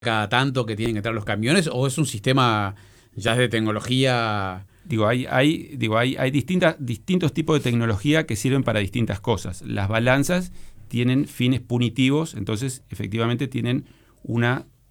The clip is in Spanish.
cada tanto que tienen que entrar los camiones, o es un sistema ya de tecnología? Hay distintos tipos de tecnología que sirven para distintas cosas. Las balanzas tienen fines punitivos, entonces efectivamente tienen una